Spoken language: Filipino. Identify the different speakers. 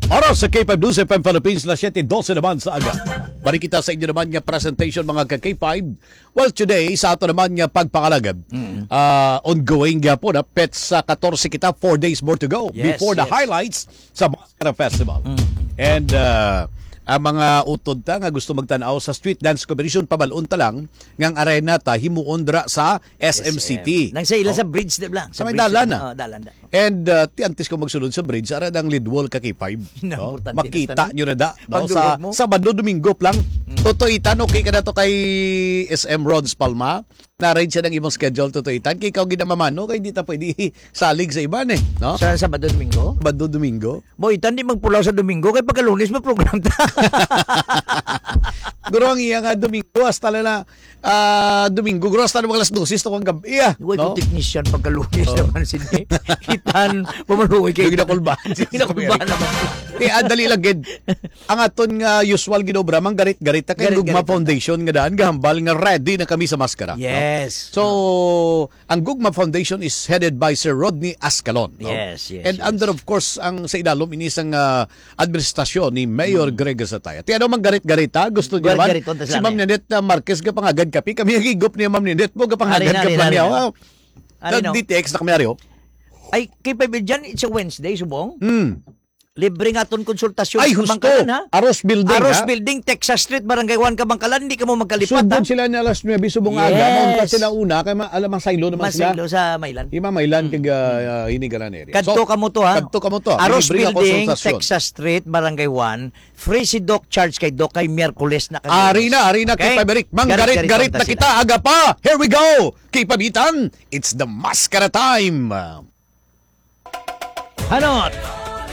Speaker 1: Oras sa K5 News FM Philippines na 7:12 naman sa aga. Balik kita sa inyo naman nga presentation mga ka-K5. Well, today, sa ato naman nga pagpangalagad, ongoing nga po na pets sa 14 kita, 4 days more to go before the highlights sa Mascara Festival. And ang mga utod ta nga gusto magtanaw sa street dance competition pabalon ta lang ngang arena ta himuon dra sa SM City.
Speaker 2: Nang sa ila sa bridge de blanc.
Speaker 1: Sa may dalan na.
Speaker 2: Dalan.
Speaker 1: And tiantis ko magsunod sa bridge ara dang lead wall ka K5. No? Makita nyo na da no? sa Sabado Domingo lang. Tutoitan okay ka na to kay SM Rods Palma. Na-arrange siya ng ibang schedule tutoitan. Kaya ikaw ginamamano kaya hindi ta pwede salig sa iban eh. No?
Speaker 2: Sa Sabado Domingo?
Speaker 1: Sabado Domingo.
Speaker 2: Boy, hindi magpulaw sa Domingo kaya pagka-Lunes mo program ta.
Speaker 1: Guro ang iya nga Domingo hasta na Domingo guro hasta na mga alas 12 to kang gabi.
Speaker 2: Uy, no? Kung technician pagka-Lunes naman sini. Kitan pamaluwi kay
Speaker 1: ginakulbahan.
Speaker 2: Ginakulbahan naman.
Speaker 1: Dali lang gid. Ang aton nga usual ginobra mang garit-garit ta kay Gugma Foundation nga daan gahambal nga ready na kami sa maskara.
Speaker 2: Yes.
Speaker 1: No? So, ang Gugma Foundation is headed by Sir Rodney Ascalon. No?
Speaker 2: Yes.
Speaker 1: And under of course ang sa idalom inisang administrasyon ni Mayor Greg Sataya. Ti ano mang garit-garita gusto niya man si Ma'am Ninette Marquez ga pangagad kapi kami higop ni Ma'am Ninette mo ga pangagad ka plan niya. Wow. DTX na kami ariyo.
Speaker 2: Ay, kay Pabidjan, it's a Wednesday, subong? Libre nga itong konsultasyon
Speaker 1: ay,
Speaker 2: sa Bangkalan, ha?
Speaker 1: Aros Building,
Speaker 2: Aros Building, Texas Street, Barangay 1, Kabangkalan, hindi ka mo magkalipat,
Speaker 1: Sugod sila ni alas 9, subong aga. Maunta sila una, kaya alamang saylo naman sila.
Speaker 2: Masaylo sa Maylan.
Speaker 1: Ima Maylan, kag hinigaran area.
Speaker 2: Kadto ka mo to, ha?
Speaker 1: Kadto ka mo to.
Speaker 2: Aros Building, Texas Street, Barangay 1. Free si Doc Charge kay Doc kay Miyerkules na
Speaker 1: Ari na kay Pabrik. Mang garit-garit na kita, aga pa. Here we go. Kay Pabitan, it's the Mascara time.
Speaker 2: Hanot!